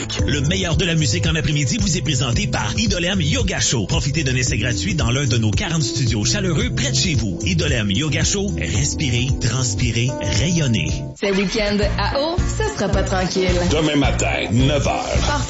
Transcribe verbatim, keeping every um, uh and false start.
Le meilleur de la musique en après-midi vous est présenté par Idolem Yoga Show. Profitez d'un essai gratuit dans l'un de nos quarante studios chaleureux près de chez vous. Idolem Yoga Show, respirez, transpirez, rayonnez. Ce week-end à eau, ça sera pas tranquille. Demain matin, neuf heures.